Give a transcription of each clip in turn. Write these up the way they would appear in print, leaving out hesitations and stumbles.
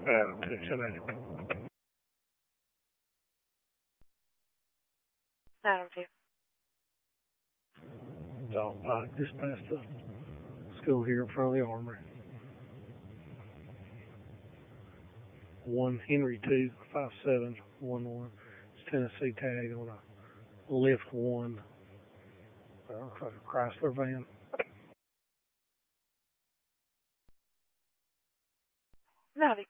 Adam 2. Adam 2. Dog Pike, just past the school here in front of the Armory. 1 Henry 2, 5711. It's Tennessee tag on a lift 1. Looks like a Chrysler van. Howdy.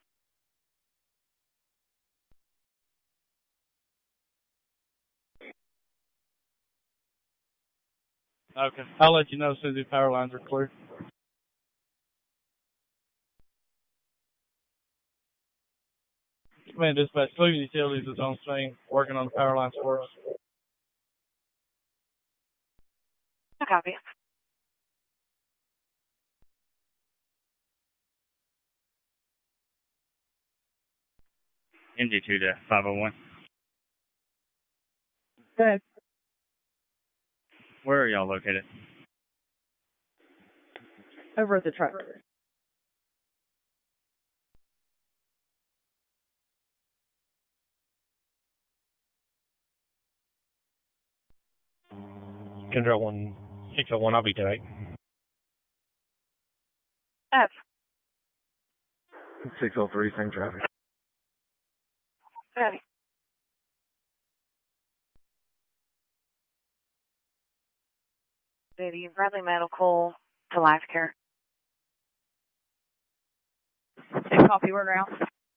Okay. I'll let you know as soon as the power lines are clear. Man, dispatch, Cleveland Utilities is on scene working on the power lines for us. I copy. MG2 to 501. Go ahead. Where are y'all located? Over at the truck. Control 1601, I'll be tonight. F. 603, same traffic. Howdy. Baby, Bradley Medical to Life Care. And copy, we're ground.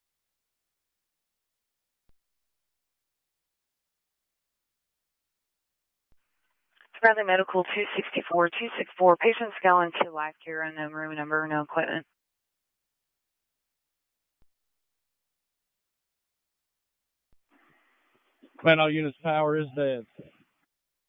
Bradley Medical 264. Patients going to Life Care, unknown room number, no equipment. Man, all units power is dead.